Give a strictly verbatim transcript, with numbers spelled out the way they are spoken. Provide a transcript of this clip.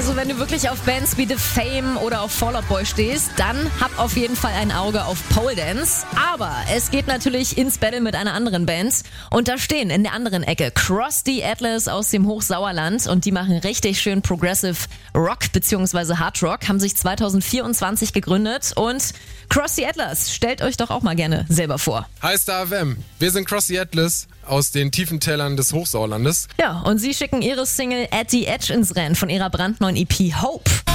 Also wenn du wirklich auf Bands wie The Fame oder auf Fall Out Boy stehst, dann hab auf jeden Fall ein Auge auf Pole Dance. Aber es geht natürlich ins Battle mit einer anderen Band. Und da stehen in der anderen Ecke Cross the Atlas aus dem Hochsauerland. Und die machen richtig schön Progressive Rock bzw. Hard Rock. Haben sich zwanzig vierundzwanzig gegründet. Und Cross the Atlas, stellt euch doch auch mal gerne selber vor. Hi Star F M, wir sind Cross the Atlas aus den tiefen Tälern des Hochsauerlandes. Ja, und sie schicken ihre Single At the Edge ins Rennen von ihrer brandneuen E P Hope.